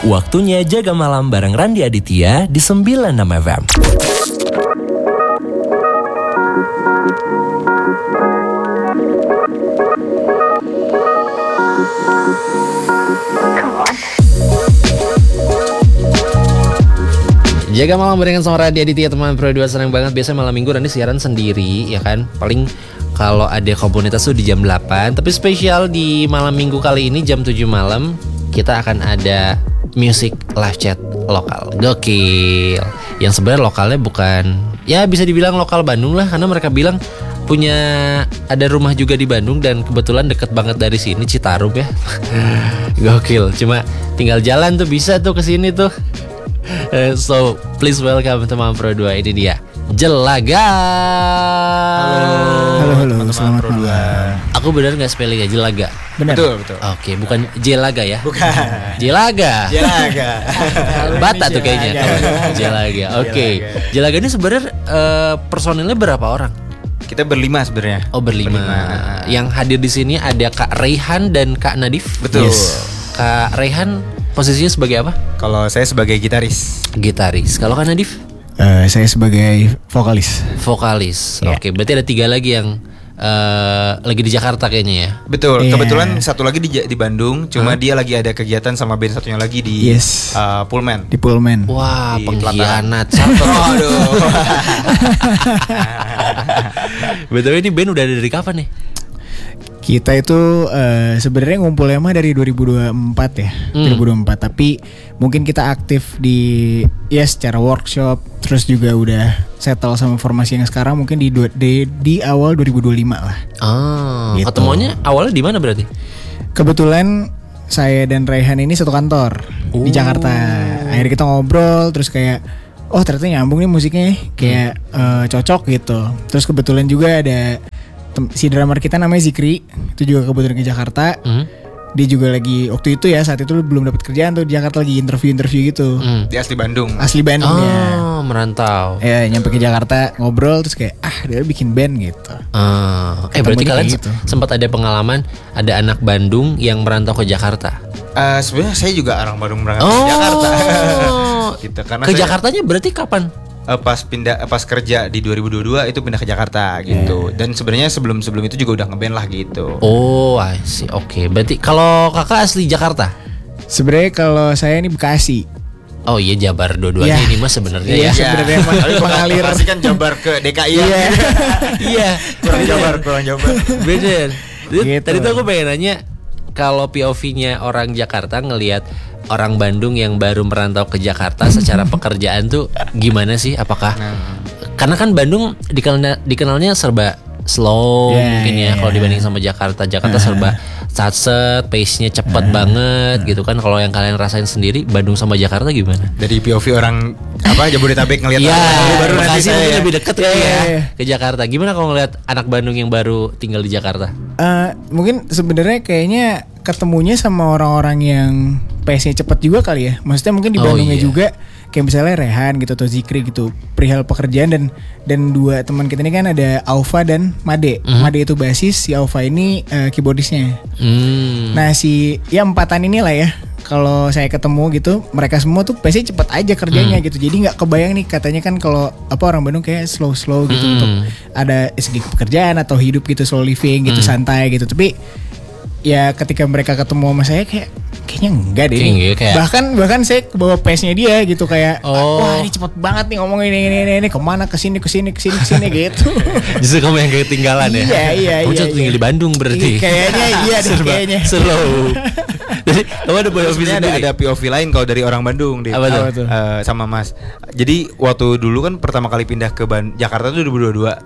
Waktunya jaga malam bareng Randi Aditya di 96 FM. Jaga malam barengan sama Randi Aditya teman Pro 2. Senang banget, biasa malam minggu Randi siaran sendiri ya kan. Paling kalau ada komunitas tuh di jam 8. Tapi spesial di malam minggu kali ini jam 7 malam kita akan ada music live chat lokal. Gokil. Yang sebenarnya lokalnya bukan, ya bisa dibilang lokal Bandung lah, karena mereka bilang punya ada rumah juga di Bandung dan kebetulan deket banget dari sini, Citarum ya. Gokil. Cuma tinggal jalan tuh bisa tuh ke sini tuh. So please welcome teman Pro 2. Ini dia Jelaga. Halo, selamat malam. Aku benar nggak spelling ya Jelaga? Benar. Betul. Oke, bukan Jelaga ya? Bukan. Jelaga. Bata tuh kayaknya. Jelaga. Oke. Jelaga ini sebenarnya personilnya berapa orang? Kita berlima sebenarnya. Oh, berlima. Yang hadir di sini ada Kak Raihan dan Kak Nadif. Betul. Yes. Kak Raihan posisinya sebagai apa? Kalau saya sebagai gitaris. Gitaris. Kalau Kak Nadif? Saya sebagai vokalis. Vokalis. Ya. Oke, berarti ada 3 lagi yang lagi di Jakarta kayaknya ya. Betul. Yeah. Kebetulan satu lagi di Bandung, cuma dia lagi ada kegiatan sama band satunya lagi di Pullman. Di Pullman. Wah, Di pengkhianat satu. Aduh. Betul, ini band udah ada dari kapan nih? Kita itu sebenarnya ngumpulnya mah dari 2024 ya. 2024, tapi mungkin kita aktif di secara workshop, terus juga udah settle sama formasi yang sekarang mungkin di awal 2025 lah. Gitu. Ketemuannya awalnya di mana berarti? Kebetulan saya dan Raihan ini satu kantor di Jakarta. Akhirnya kita ngobrol, terus kayak ternyata nyambung nih musiknya, kayak cocok gitu. Terus kebetulan juga ada si drummer kita namanya Zikri, itu juga kebetulan ke Jakarta. Dia juga lagi waktu itu ya, saat itu belum dapat kerjaan tuh di Jakarta, lagi interview gitu. Dia asli Bandung. Asli Bandung ya. Merantau. Ya nyampe ke Jakarta, ngobrol, terus kayak dia bikin band gitu. Berarti kalian gitu. sempat ada pengalaman ada anak Bandung yang merantau ke Jakarta. Sebenarnya saya juga orang Bandung berangkat ke Jakarta. Gitu, karena ke Jakartanya berarti kapan? Pas kerja di 2022 itu pindah ke Jakarta gitu. Dan sebenarnya sebelum itu juga udah ngeband lah gitu. Oh, I see. Oke. Berarti kalau kakak asli Jakarta? Sebenarnya kalau saya ini Bekasi. Oh iya, Jabar dua-duanya ini mah sebenarnya ya. Sebenarnya mengalir. Bekasi kan Jabar ke DKI ya. Iya. Kurang Jabar. Bener. Gitu. Tadi tuh aku pengen nanya, kalau POV-nya orang Jakarta ngelihat orang Bandung yang baru merantau ke Jakarta secara pekerjaan tuh gimana sih? Apakah karena kan Bandung dikenalnya serba slow mungkin ya kalau dibanding sama Jakarta. Jakarta serba satset, pace-nya cepet banget gitu kan. Kalau yang kalian rasain sendiri Bandung sama Jakarta gimana? Dari POV orang Jabodetabek ngelihat baru nanti saya mungkin lebih deket ke Jakarta. Gimana kalau ngeliat anak Bandung yang baru tinggal di Jakarta? Mungkin sebenarnya kayaknya ketemunya sama orang-orang yang pace-nya cepet juga kali ya. Maksudnya mungkin di Bandungnya juga kayak misalnya Rehan gitu atau Zikri gitu, perihal pekerjaan, dan 2 teman kita ini kan ada Aufa dan Made. Made itu basis, si Aufa ini keyboardisnya. Nah si empatan inilah ya, kalau saya ketemu gitu, mereka semua tuh pace-nya cepet aja kerjanya gitu. Jadi nggak kebayang nih, katanya kan kalau orang Bandung kayak slow gitu untuk ada segi pekerjaan atau hidup gitu, slow living gitu, santai gitu. Tapi ya ketika mereka ketemu sama saya kayaknya enggak deh. Bahkan saya kebawa pace-nya dia gitu, kayak wah ini cepet banget nih ngomong ini kemana kesini gitu. Justru kamu yang ketinggalan ya. Iya. Kamu tinggal di Bandung berarti. Kayaknya slow. Jadi kamu ada POV ada POV lain kalau dari orang Bandung deh. Apa tuh? Sama Mas. Jadi waktu dulu kan pertama kali pindah ke Jakarta tuh 2022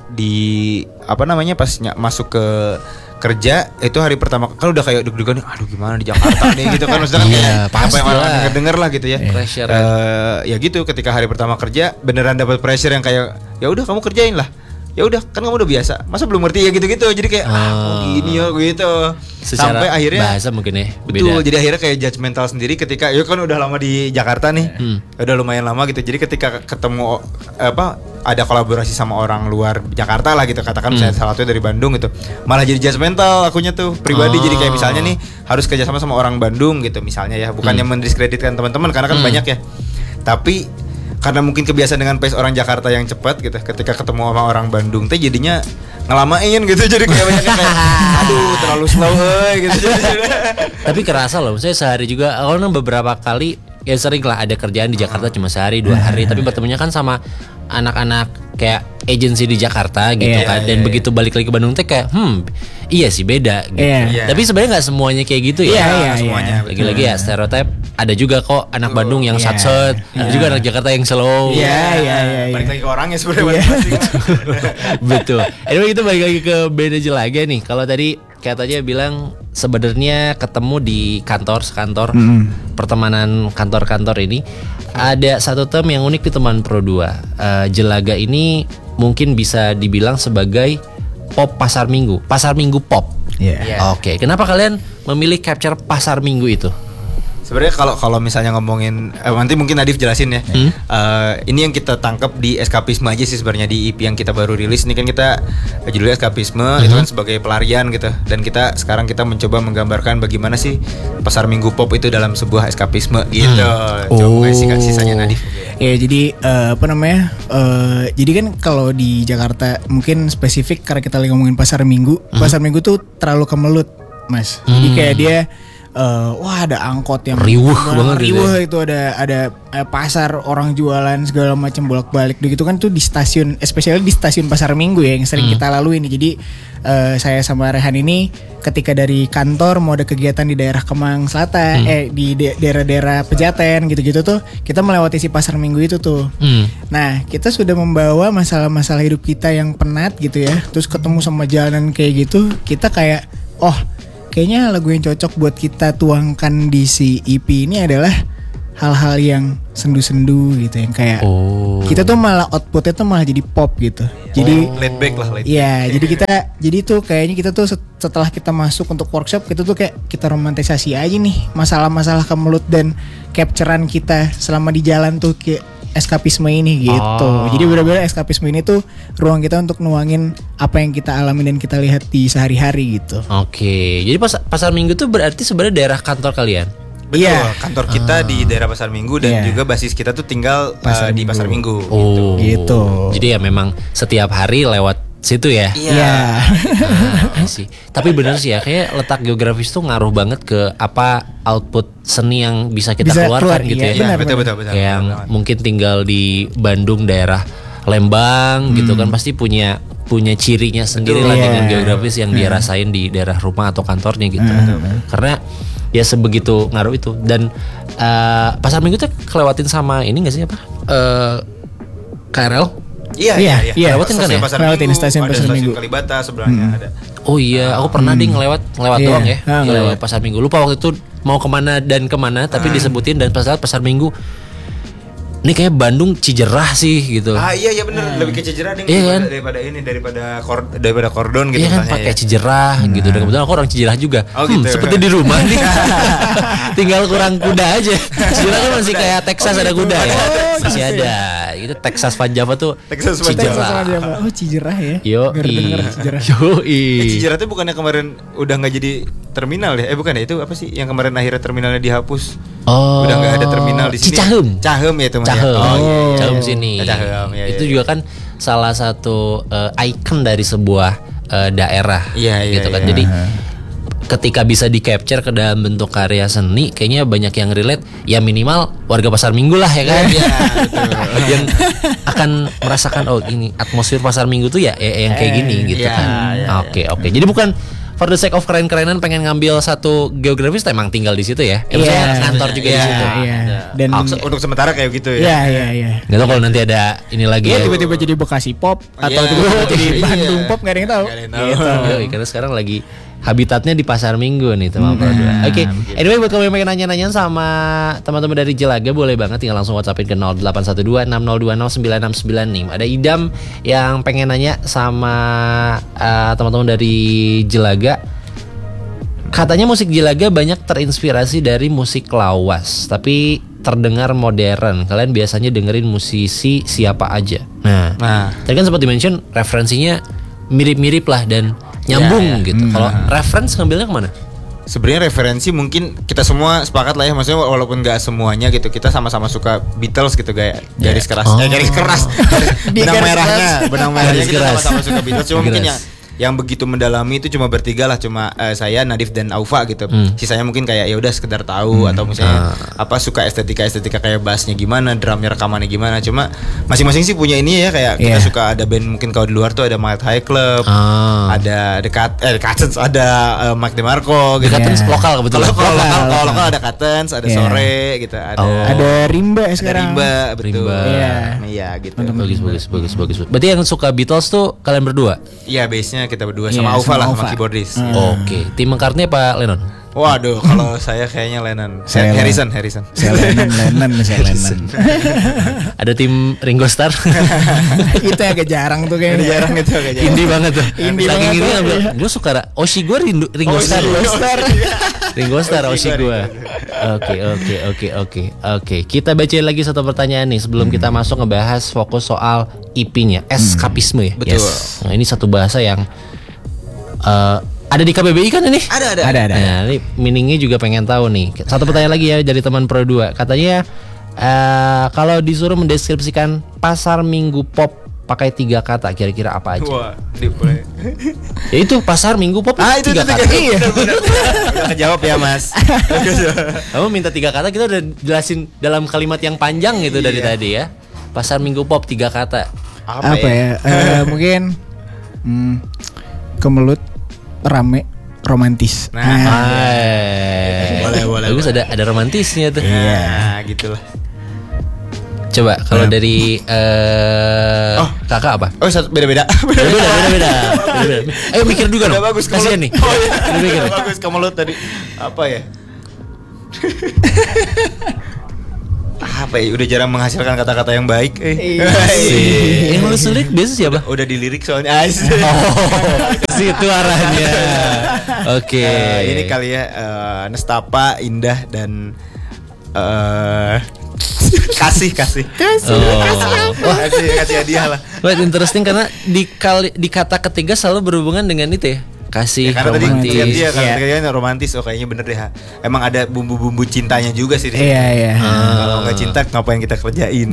di pas masuk ke kerja itu hari pertama kan udah kayak deg-degan, aduh gimana di Jakarta nih gitu kan, maksudnya kan apa yang orang denger lah gitu ya. Pressure. Ya gitu, ketika hari pertama kerja beneran dapat pressure yang kayak ya udah kamu kerjain lah. ya udah kan kamu udah biasa, masa belum ngerti ya gitu-gitu, jadi kayak gini ya gitu. Secara Sampai akhirnya bahasa mungkin ya betul, beda. jadi akhirnya kayak judgmental sendiri ketika ya kan udah lama di Jakarta nih, udah lumayan lama gitu, jadi ketika ketemu ada kolaborasi sama orang luar Jakarta lah gitu, katakan misalnya salah satunya dari Bandung gitu, malah jadi judgmental akunya tuh pribadi. Jadi kayak misalnya nih harus kerjasama sama orang Bandung gitu misalnya ya, bukannya mendiskreditkan teman-teman karena kan banyak ya, tapi karena mungkin kebiasaan dengan pace orang Jakarta yang cepat gitu, ketika ketemu sama orang Bandung teh jadinya ngelamain gitu, jadi kayak banyak kayak aduh terlalu slow gitu. Tapi kerasa loh, saya sehari juga, orang beberapa kali ya sering lah ada kerjaan di Jakarta cuma sehari 2 hari, tapi bertemunya kan sama anak-anak kayak agensi di Jakarta gitu kan, dan begitu balik lagi ke Bandung teh kayak iya sih beda gitu. Tapi sebenarnya nggak semuanya kayak gitu ya. Semuanya. Lagi-lagi ya stereotip, ada juga kok anak Bandung yang satset, ada juga anak Jakarta yang slow. Iya. Balik lagi ke orangnya sebenarnya masing-masing. Betul. Anyway, kita balik lagi ke beda Jelaga nih. Kalau tadi kayak aja bilang sebenarnya ketemu di kantor pertemanan kantor-kantor ini ada satu term yang unik di teman Pro 2. Jelaga ini mungkin bisa dibilang sebagai pop pasar minggu pop. Oke, kenapa kalian memilih capture pasar minggu itu? Sebenarnya kalau misalnya ngomongin nanti mungkin Nadif jelasin ya. Ini yang kita tangkap di Eskapisme aja sih sebenarnya, di EP yang kita baru rilis ini kan kita judulnya Eskapisme, itu kan sebagai pelarian gitu. Dan sekarang kita mencoba menggambarkan bagaimana sih pasar minggu pop itu dalam sebuah eskapisme gitu. Coba sisanya Nadif. Ya jadi jadi kan kalau di Jakarta mungkin spesifik karena kita lagi ngomongin pasar minggu. Pasar minggu tuh terlalu kemelut, Mas. Jadi kayak dia wah ada angkot yang riuh banget gitu ya. Itu ada pasar orang jualan segala macam bolak-balik gitu kan tuh di stasiun, especially di stasiun pasar minggu ya yang sering kita lalui nih. Jadi saya sama Rehan ini ketika dari kantor mau ada kegiatan di daerah Kemang Selatan, di daerah-daerah Pejaten gitu-gitu tuh kita melewati si pasar minggu itu tuh. Nah kita sudah membawa masalah-masalah hidup kita yang penat gitu ya, terus ketemu sama jalanan kayak gitu, kita kayak kayaknya lagu yang cocok buat kita tuangkan di si EP ini adalah hal-hal yang sendu-sendu gitu, yang kayak kita tuh malah outputnya tuh malah jadi pop gitu. Jadi laid back lah. Iya, jadi tuh kayaknya kita tuh setelah kita masuk untuk workshop kita tuh kayak kita romantisasi aja nih masalah-masalah kemelut dan capturean kita selama di jalan tuh kayak eskapisme ini gitu. Jadi benar-benar eskapisme ini tuh ruang kita untuk nuangin apa yang kita alami dan kita lihat di sehari-hari gitu. Oke. Jadi pasar minggu tuh berarti sebenarnya daerah kantor kalian? Betul, kantor kita di daerah Pasar Minggu dan juga basis kita tuh tinggal di Pasar Minggu. Gitu. Jadi ya memang setiap hari lewat situ ya. Iya. Sih. Tapi benar sih ya, kayak letak geografis tuh ngaruh banget ke apa output seni yang bisa kita keluarkan gitu ya. Betul. Kayak yang mungkin tinggal di Bandung daerah Lembang gitu kan pasti punya cirinya sendiri lah dengan geografis yang dia rasain di daerah rumah atau kantornya gitu. Karena ya sebegitu ngaruh itu. Dan pasar minggu tuh kelewatin sama ini nggak sih apa? KRL? Iya. Lewatin kan ya? Lewatin stasiun Pasar Minggu. Kalibata sebelahnya ada. Oh iya, aku pernah ngelewat doang ya. Lewat Pasar Minggu. Lupa waktu itu mau kemana dan kemana, tapi disebutin dan pas lewat Pasar Minggu. Ini kayak Bandung Cijerah sih gitu. Iya benar, lebih ke Cijerah daripada Kordon gitu. Iya kan pakai Cijerah gitu. Dan kebetulan aku orang Cijerah juga. Gitu. Seperti di rumah nih. Tinggal kurang kuda aja. Cijerah kan masih kayak Texas ada kuda ya. Masih ada. Itu Texas Van Java tuh Cijerah. Oh Cijerah ya. Yo. Cijerah tuh bukannya kemarin udah nggak jadi terminal ya? Bukan ya, itu apa sih yang kemarin akhirnya terminalnya dihapus? Udah nggak ada terminal di sini. Cicahem ya teman. Cicahem sini. Itu juga kan salah satu ikon dari sebuah daerah gitu kan. Jadi ketika bisa di capture ke dalam bentuk karya seni, kayaknya banyak yang relate. Ya minimal warga Pasar Minggu lah ya kan. Yang akan merasakan ini atmosfer Pasar Minggu tuh ya yang kayak gini gitu kan. Oke. Jadi bukan for the sake of keren-kerenan pengen ngambil satu geografis, emang tinggal di situ ya. Kantor juga di situ. Dan untuk sementara kayak gitu ya. Iya. Nggak tahu kalau nanti ada ini lagi. Tiba-tiba jadi Bekasi pop atau tiba-tiba jadi Bandung pop, nggak ada yang tahu. Karena sekarang lagi habitatnya di pasar Minggu nih teman Pro 2. Oke. Anyway, buat kamu yang pengen nanya-nanya sama teman-teman dari Jelaga, boleh banget tinggal langsung WhatsAppin ke 0812 6020 9696 nih. Ada Idam yang pengen nanya sama teman-teman dari Jelaga. Katanya musik Jelaga banyak terinspirasi dari musik lawas, tapi terdengar modern. Kalian biasanya dengerin musisi siapa aja? Nah, tadi kan sempat dimention referensinya mirip-mirip lah dan nyambung gitu. Kalau reference ngambilnya kemana? Sebenarnya referensi mungkin kita semua sepakat lah ya, maksudnya walaupun nggak semuanya gitu, kita sama-sama suka Beatles gitu, kayak garis keras, benang merahnya kita sama-sama suka Beatles. Cuma mungkin yang begitu mendalami itu cuma bertiga lah, cuma saya, Nadif dan Aufa gitu. Sisanya mungkin kayak ya udah sekedar tahu atau misalnya apa suka estetika kayak bassnya gimana, drumnya rekamannya gimana. Cuma masing-masing sih punya ini ya, kayak kita suka ada band mungkin kalau di luar tuh ada Mild High Club, ada Cuttens, ada Mike DeMarco gitu. Cuttens lokal kebetulan. Kalau lokal ada Cuttens, ada Sore gitu, ada Rimba sekarang. Betul. Iya gitu. Bagus. Berarti yang suka Beatles tuh kalian berdua? Iya, base-nya kita berdua sama Aufa lah, sama keyboardis. Oke. Tim McCartney apa Lennon? Waduh, kalau saya kayaknya Lennon. Harrison. Saya Lennon. Ada tim Ringo Starr. Itu agak jarang tuh kayaknya. Jarang itu agak jarang. Indie banget tuh. Indie Saking banget ini tuh, ambil. Gue suka Oshi gue Ringo Starr. Ringo Starr Oshi gue. Oke. Kita bacain lagi satu pertanyaan nih sebelum kita masuk ngebahas fokus soal IP-nya, eskapisme ya. Betul. Nah, ini satu bahasa yang ada di KBBI kan ini? Ada. Nah, ini meaningnya juga pengen tahu nih. Satu pertanyaan lagi ya dari teman Pro 2. Katanya kalau disuruh mendeskripsikan pasar Minggu pop pakai 3 kata, kira-kira apa aja? Wah, boleh. Ya itu pasar Minggu pop itu 3 kata. Iya. Udah kejawab ya, Mas. Kamu minta 3 kata, kita udah jelasin dalam kalimat yang panjang gitu dari tadi ya. Pasar Minggu pop 3 kata. Apa ya? Mungkin kemelut, rame, romantis. Boleh. Bagus, ada romantisnya tuh. Iya, gitulah. Coba kalau dari kakak apa? Oh, beda-beda. Beda. Ayo mikir juga dong. Bagus, kasihan nih. Bagus kamu tadi. Apa ya? Apa ya? Udah jarang menghasilkan kata-kata yang baik. Yang nulis lirik biasa siapa? Udah dilirik soalnya. Situ arahnya. Oke. Ini kali ya, nestapa, indah dan kasih hadiah lah. Wait, interesting karena di kata ketiga selalu berhubungan dengan itu ya. Kasih, karena romantis. Tadi romantis, kayaknya bener deh. Emang ada bumbu-bumbu cintanya juga sih. Iya. Kalau nggak cinta, ngapain kita kerjain?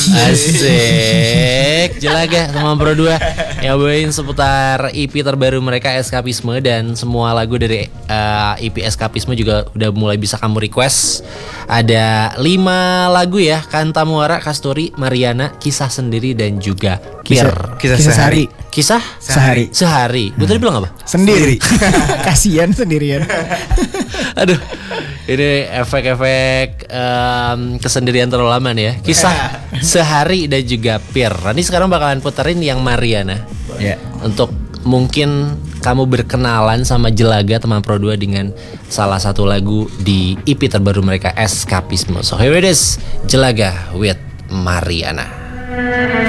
Asik. Jelaga teman Pro 2 yang bawain seputar EP terbaru mereka Eskapisme, dan semua lagu dari EP Eskapisme juga udah mulai bisa kamu request. Ada 5 lagu ya: Kanta Muara, Kasturi, Mariana, Kisah Sendiri, dan juga Pir. Kisah sehari. Kisah sehari. Gue tadi bilang apa? Sendiri. Kasian sendirian. Aduh, ini efek-efek kesendirian terlalu lama nih ya. Kisah sehari dan juga Pir. Nanti sekarang bakalan puterin yang Mariana. Untuk mungkin kamu berkenalan sama Jelaga teman Pro 2 dengan salah satu lagu di EP terbaru mereka Eskapisme. So here it is, Jelaga with Mariana.